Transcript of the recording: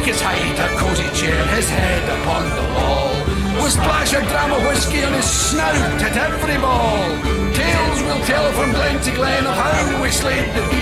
his height, a cosy chair, his head upon the wall. We'll splash a dram of whiskey on his snout at every ball. Tales we'll tell from glen to glen of how we slayed the beast